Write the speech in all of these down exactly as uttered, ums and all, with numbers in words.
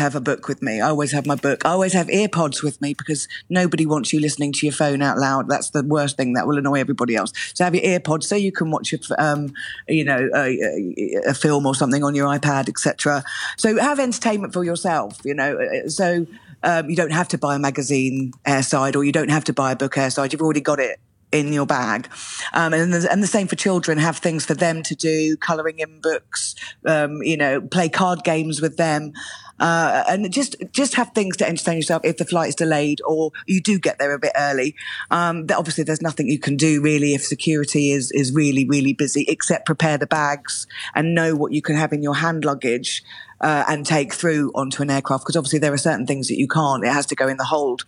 have a book with me. I always have my book. I always have earpods with me because nobody wants you listening to your phone out loud. That's the worst thing. That will annoy everybody else. So have your earpods so you can watch, a, um, you know, a, a film or something on your iPad, et cetera. So have entertainment for yourself, you know. So um, you don't have to buy a magazine airside, or you don't have to buy a book airside. You've already got it in your bag. Um, and, the, and the same for children. Have things for them to do, colouring in books, um, you know, play card games with them. Uh, and just just have things to entertain yourself if the flight is delayed or you do get there a bit early. Um, obviously, there's nothing you can do really if security is, is really, really busy, except prepare the bags and know what you can have in your hand luggage uh, and take through onto an aircraft, because obviously there are certain things that you can't. It has to go in the hold.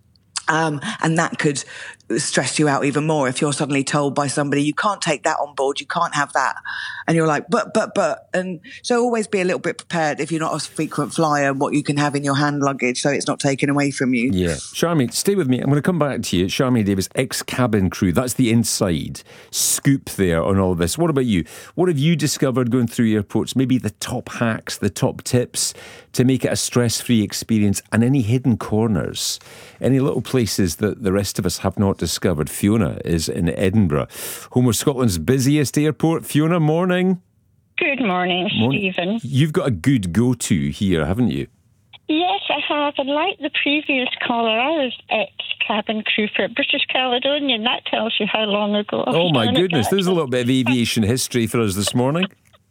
Um, and that could stress you out even more if you're suddenly told by somebody, you can't take that on board, you can't have that. And you're like, but, but, but. And so always be a little bit prepared if you're not a frequent flyer, what you can have in your hand luggage so it's not taken away from you. Yeah. Charmy, stay with me. I'm going to come back to you. Charmy Davis, ex-cabin crew. That's the inside scoop there on all this. What about you? What have you discovered going through airports? Maybe the top hacks, the top tips to make it a stress-free experience, and any hidden corners, any little places that the rest of us have not discovered. Fiona is in Edinburgh, home of Scotland's busiest airport. Fiona, morning. Good morning, morning. Stephen. You've got a good go-to here, haven't you? Yes, I have. And like the previous caller, I was ex-cabin crew for British Caledonian. That tells you how long ago. Oh, my goodness. There's a little bit of aviation history for us this morning.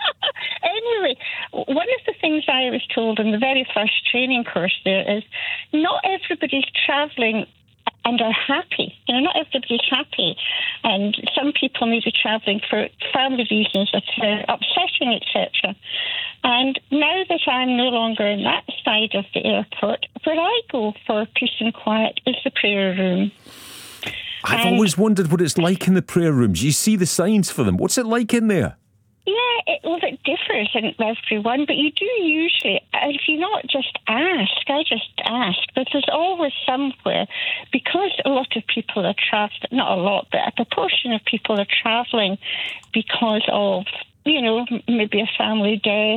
Anyway, one of the things I was told in the very first training course there is not everybody's travelling and are happy. You know, not everybody's happy. And some people may be travelling for family reasons that are upsetting, et cetera. And now that I'm no longer in that side of the airport, where I go for peace and quiet is the prayer room. I've and always wondered what it's like in the prayer rooms. You see the signs for them. What's it like in there? Yeah, it, well, it differs in everyone, but you do usually, if you not just ask, I just ask, but there's always somewhere, because a lot of people are travelling, not a lot, but a proportion of people are travelling because of, you know, maybe a family death